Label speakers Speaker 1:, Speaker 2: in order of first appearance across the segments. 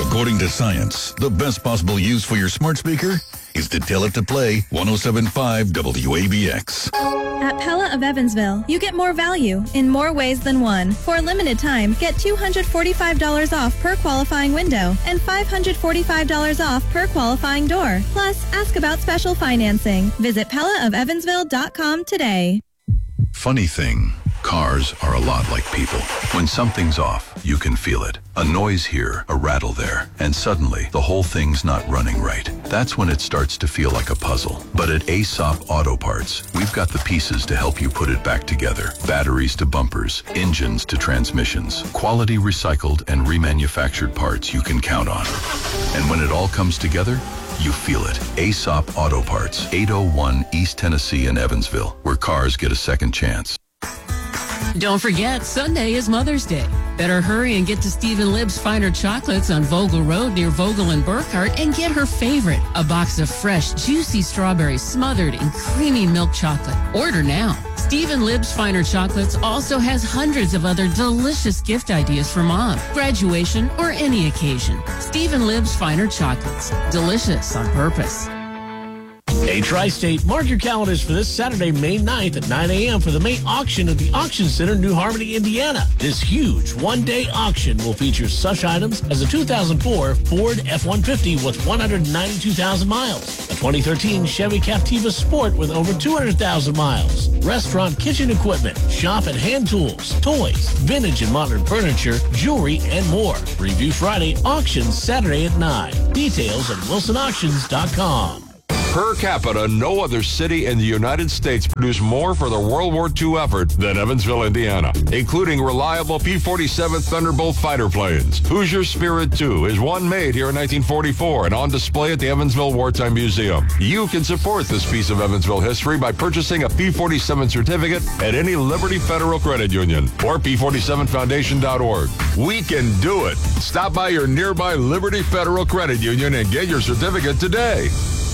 Speaker 1: According to science, the best possible use for your smart speaker is to tell it to play 107.5 WABX.
Speaker 2: At Pella of Evansville, you get more value in more ways than one. For a limited time, get $245 off per qualifying window and $545 off per qualifying door. Plus, ask about special financing. Visit PellaofEvansville.com today.
Speaker 3: Funny thing, cars are a lot like people. When something's off, you can feel it. A noise here, a rattle there, and suddenly the whole thing's not running right. That's when it starts to feel like a puzzle. But at Aesop Auto Parts, we've got the pieces to help you put it back together. Batteries to bumpers, engines to transmissions, quality recycled and remanufactured parts you can count on. And when it all comes together, you feel it. Aesop Auto Parts, 801 East Tennessee in Evansville, where cars get a second chance.
Speaker 4: Don't forget, Sunday is Mother's Day. Better hurry and get to Stephen Libb's Finer Chocolates on Vogel Road near Vogel and Burkhart and get her favorite, a box of fresh, juicy strawberries smothered in creamy milk chocolate. Order now. Stephen Libb's Finer Chocolates also has hundreds of other delicious gift ideas for mom, graduation, or any occasion. Stephen Libb's Finer Chocolates. Delicious on purpose.
Speaker 5: Hey, Tri-State, mark your calendars for this Saturday, May 9th at 9 a.m. for the May auction at the Auction Center, New Harmony, Indiana. This huge one-day auction will feature such items as a 2004 Ford F-150 with 192,000 miles, a 2013 Chevy Captiva Sport with over 200,000 miles, restaurant kitchen equipment, shop and hand tools, toys, vintage and modern furniture, jewelry, and more. Review Friday, auction Saturday at 9. Details at wilsonauctions.com.
Speaker 6: Per capita, no other city in the United States produced more for the World War II effort than Evansville, Indiana, including reliable P-47 Thunderbolt fighter planes. Hoosier Spirit II is one made here in 1944 and on display at the Evansville Wartime Museum. You can support this piece of Evansville history by purchasing a P-47 certificate at any Liberty Federal Credit Union or P47foundation.org. We can do it. Stop by your nearby Liberty Federal Credit Union and get your certificate today.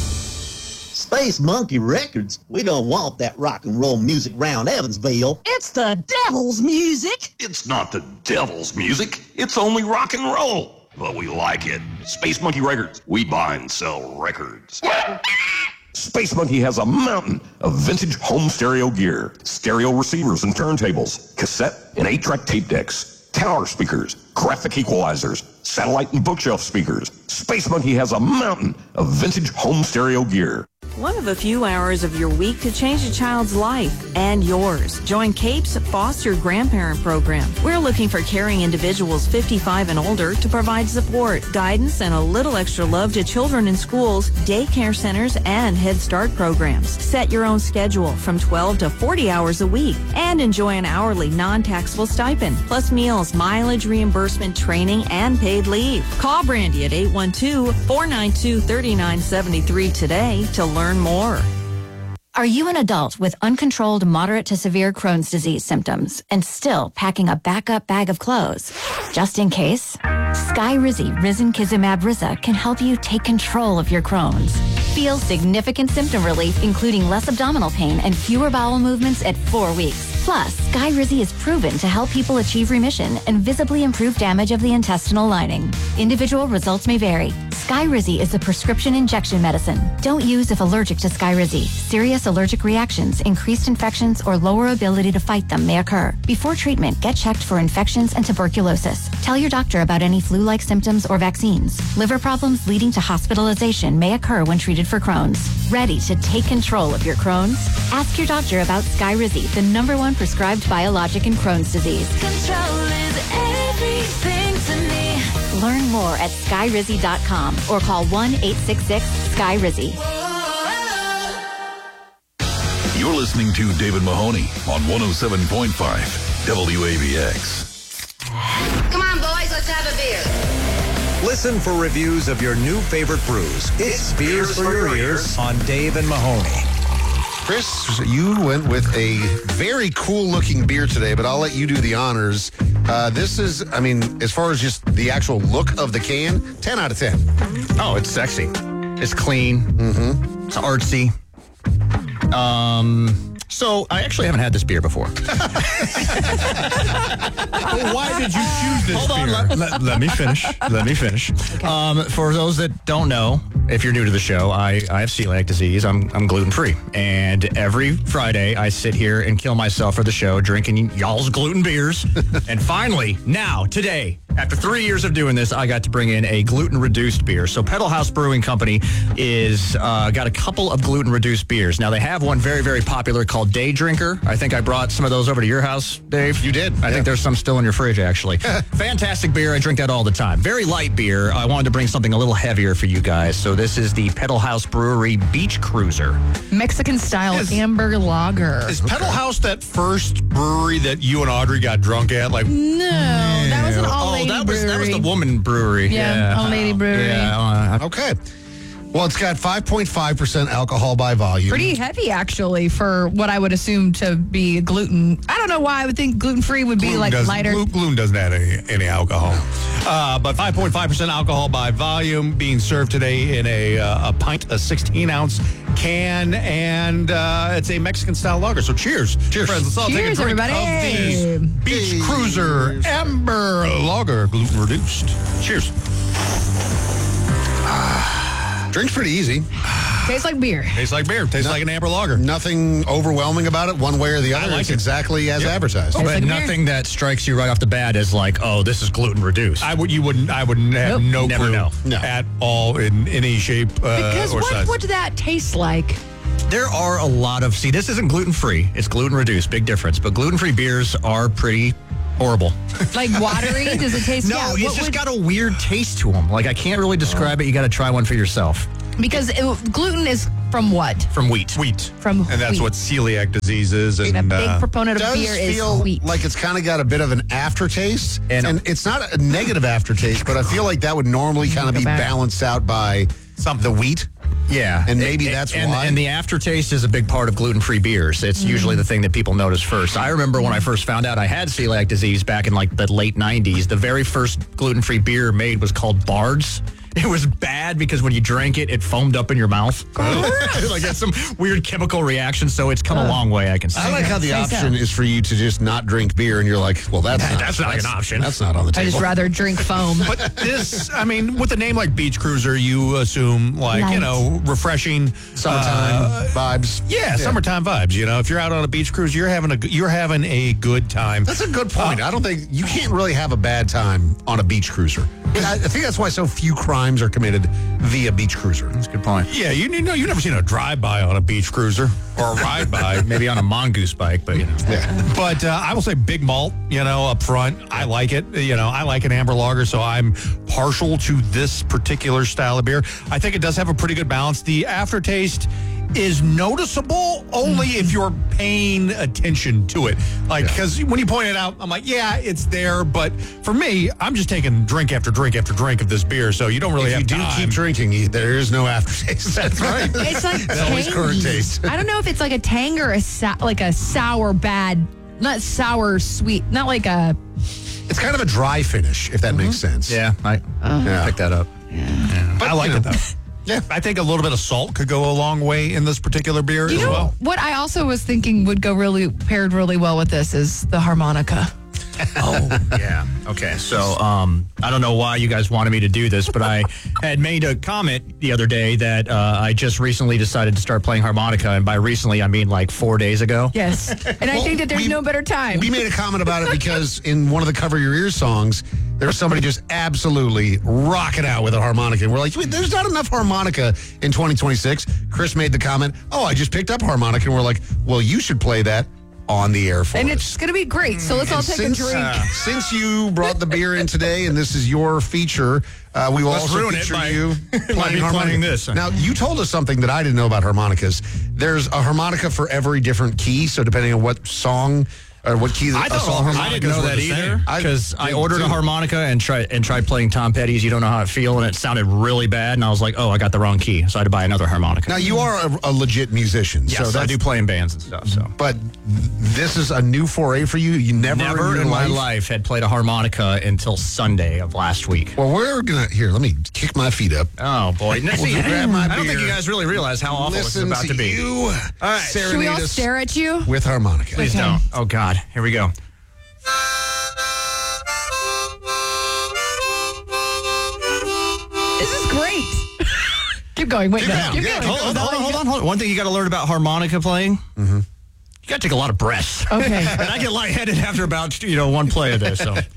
Speaker 7: Space Monkey Records. We don't want that rock and roll music round Evansville.
Speaker 8: It's the devil's music.
Speaker 9: It's not the devil's music. It's only rock and roll. But we like it. Space Monkey Records. We buy and sell records. Space Monkey has a mountain of vintage home stereo gear. Stereo receivers and turntables. Cassette and 8-track tape decks. Tower speakers. Graphic equalizers. Satellite and bookshelf speakers. Space Monkey has a mountain of vintage home stereo gear.
Speaker 10: One of a few hours of your week to change a child's life and yours. Join CAPE's Foster Grandparent Program. We're looking for caring individuals 55 and older to provide support, guidance, and a little extra love to children in schools, daycare centers, and Head Start programs. Set your own schedule from 12 to 40 hours a week and enjoy an hourly non-taxable stipend, plus meals, mileage reimbursement, training, and paid leave. Call Brandy at 812-492-3973 today to learn more.
Speaker 11: Are you an adult with uncontrolled moderate to severe Crohn's disease symptoms and still packing a backup bag of clothes? Just in case, Skyrizi Risankizumab Riza can help you take control of your Crohn's. Feel significant symptom relief, including less abdominal pain and fewer bowel movements at 4 weeks. Plus, Skyrizi is proven to help people achieve remission and visibly improve damage of the intestinal lining. Individual results may vary. Skyrizi is a prescription injection medicine. Don't use if allergic to Skyrizi. Serious allergic reactions, increased infections, or lower ability to fight them may occur. Before treatment, get checked for infections and tuberculosis. Tell your doctor about any flu-like symptoms or vaccines. Liver problems leading to hospitalization may occur when treated for Crohn's. Ready to take control of your Crohn's? Ask your doctor about Skyrizi, the #1 prescribed biologic in Crohn's disease.
Speaker 12: Control is everything to me.
Speaker 11: Learn more at skyrizi.com or call 1-866-SKYRIZI.
Speaker 1: You're listening to David Mahoney on 107.5 WABX.
Speaker 13: Come on, boys, let's have a beer.
Speaker 14: Listen for reviews of your new favorite brews. It's Beers for Your Ears on Dave and Mahoney.
Speaker 15: Chris, you went with a very cool-looking beer today, but I'll let you do the honors. This is, I mean, as far as just the actual look of the can, 10 out of 10.
Speaker 16: Oh, it's sexy. It's clean.
Speaker 15: Mm-hmm.
Speaker 16: It's artsy. So I actually haven't had this beer before.
Speaker 17: Why did you choose this
Speaker 16: Hold
Speaker 17: beer?
Speaker 16: on, let me finish. Let me finish. For those that don't know, if you're new to the show, I have celiac disease. I'm gluten-free. And every Friday, I sit here and kill myself for the show, drinking y'all's gluten beers. And finally, now, today, after 3 years of doing this, I got to bring in a gluten-reduced beer. So Pedal House Brewing Company is got a couple of gluten-reduced beers. Now, they have one very, very popular called Day Drinker. I think I brought some of those over to your house, Dave.
Speaker 15: You did.
Speaker 16: I think there's some still in your fridge, actually. Fantastic beer. I drink that all the time. Very light beer. I wanted to bring something a little heavier for you guys. So this is the Pedal House Brewery Beach Cruiser.
Speaker 18: Mexican-style amber lager.
Speaker 17: Is Pedal House that first brewery that you and Audrey got drunk at? Like,
Speaker 18: No, that was an all-lady brewery.
Speaker 16: That was the woman brewery.
Speaker 18: Yeah, all-lady brewery.
Speaker 16: Yeah.
Speaker 15: Okay. Well, it's got 5.5% alcohol by volume.
Speaker 18: Pretty heavy, actually, for what I would assume to be gluten. I don't know why I would think gluten-free would be lighter.
Speaker 17: Gluten doesn't add any alcohol. But 5.5% alcohol by volume being served today in a pint, a 16-ounce can, and it's a Mexican-style lager. So cheers. Cheers. Friends, let's all take a drink
Speaker 18: everybody.
Speaker 17: of the Beach Cruiser Amber Lager, gluten-reduced. Cheers.
Speaker 15: Drink's pretty easy.
Speaker 18: Tastes like beer.
Speaker 17: Tastes like beer. Tastes like an amber lager.
Speaker 15: Nothing overwhelming about it, one way or the other.
Speaker 17: like
Speaker 15: it's
Speaker 17: it.
Speaker 15: exactly as advertised.
Speaker 16: But nothing that strikes you right off the bat is like, oh, this is gluten reduced.
Speaker 17: I wouldn't have no
Speaker 16: Never
Speaker 17: clue
Speaker 16: know.
Speaker 17: at all in any shape
Speaker 18: Because
Speaker 17: or
Speaker 18: what
Speaker 17: size.
Speaker 18: would that taste like?
Speaker 16: There are a lot of, this isn't gluten free. It's gluten reduced. Big difference. But gluten free beers are pretty horrible.
Speaker 18: Like watery? Does it taste?
Speaker 16: No,
Speaker 18: yeah,
Speaker 16: it's just got a weird taste to them. Like, I can't really describe it. You got to try one for yourself.
Speaker 18: Because gluten is from what?
Speaker 16: From wheat.
Speaker 18: From
Speaker 17: and that's
Speaker 18: wheat.
Speaker 17: what celiac disease is. And
Speaker 18: a big proponent of
Speaker 15: does
Speaker 18: beer is
Speaker 15: feel
Speaker 18: wheat.
Speaker 15: like it's kind of got a bit of an aftertaste, and it's not a negative aftertaste, but I feel like that would normally kind of be balanced out by the wheat.
Speaker 16: Yeah.
Speaker 15: And maybe that's why.
Speaker 16: And the aftertaste is a big part of gluten-free beers. It's usually the thing that people notice first. I remember when I first found out I had celiac disease back in like the late 90s, the very first gluten-free beer made was called Bard's. It was bad because when you drank it, it foamed up in your mouth. Like that's some weird chemical reaction, so it's come a long way, I can say.
Speaker 15: I like how the option is for you to just not drink beer, and you're like, well, that's
Speaker 16: not an option.
Speaker 15: That's not on the table.
Speaker 18: I just rather drink foam.
Speaker 17: But this, I mean, with a name like Beach Cruiser, you assume refreshing
Speaker 15: summertime vibes.
Speaker 17: Yeah, summertime vibes. You know, if you're out on a beach cruise, you're having a good time.
Speaker 15: That's a good point. I don't think you can't really have a bad time on a beach cruiser. I think that's why so few crimes are committed via beach cruiser.
Speaker 16: That's a good point.
Speaker 17: Yeah, you've never seen a drive-by on a beach cruiser or a ride-by.
Speaker 16: Maybe on a mongoose bike, but
Speaker 17: Yeah. But I will say big malt, up front. I like it. I like an amber lager, so I'm partial to this particular style of beer. I think it does have a pretty good balance. The aftertaste is noticeable only if you're paying attention to it. Like, because when you point it out, I'm like, yeah, it's there. But for me, I'm just taking drink after drink after drink of this beer. So you don't really have time.
Speaker 15: If you do keep drinking, there is no aftertaste.
Speaker 17: That's right.
Speaker 18: It's like
Speaker 15: It's always current taste.
Speaker 18: I don't know if it's like a tang or a sour bad, not sour sweet, not like a.
Speaker 15: It's kind of a dry finish, if that makes sense.
Speaker 16: Yeah, I pick that up.
Speaker 17: Yeah. But I like it, though. Yeah, I think a little bit of salt could go a long way in this particular beer as well.
Speaker 18: What I also was thinking would go paired really well with this is the harmonica.
Speaker 16: Oh, yeah. Okay, so I don't know why you guys wanted me to do this, but I had made a comment the other day that I just recently decided to start playing harmonica, and by recently I mean like 4 days ago.
Speaker 18: Yes, and I think that there's no better time.
Speaker 15: We made a comment about it because in one of the Cover Your Ears songs, there was somebody just absolutely rocking out with a harmonica. And we're like, wait, there's not enough harmonica in 2026. Chris made the comment, I just picked up harmonica. And we're like, well, you should play that on the air for
Speaker 18: and
Speaker 15: us.
Speaker 18: It's going to be great. So let's all take a drink.
Speaker 15: Since you brought the beer in today and this is your feature, we will
Speaker 16: Let's
Speaker 15: also
Speaker 16: ruin it
Speaker 15: feature
Speaker 16: by-
Speaker 15: you
Speaker 16: by me playing this.
Speaker 15: Now, you told us something that I didn't know about harmonicas. There's a harmonica for every different key, so depending on what song what key
Speaker 16: I didn't know that either because I ordered a harmonica and tried playing Tom Petty's "You Don't Know How I Feel" and it sounded really bad, and I was like, oh, I got the wrong key, so I had to buy another harmonica.
Speaker 15: Now you are a legit musician,
Speaker 16: yes, so I do play in bands and stuff. So,
Speaker 15: but this is a new foray for you. You never
Speaker 16: in my life had played a harmonica until Sunday of last week.
Speaker 15: Well, we're gonna let me kick my feet up.
Speaker 16: Oh boy,
Speaker 15: grab my beer.
Speaker 16: I don't think you guys really realize how awful this is about to be.
Speaker 15: You,
Speaker 16: all right,
Speaker 18: should we all stare at you
Speaker 15: with harmonica?
Speaker 16: Please don't. Oh God, here we go.
Speaker 18: This is great. Keep going. Wait, keep going.
Speaker 16: Hold on. One thing you got to learn about harmonica playing. Mm-hmm. You got to take a lot of breaths.
Speaker 18: Okay.
Speaker 16: And I get lightheaded after about one play of this. So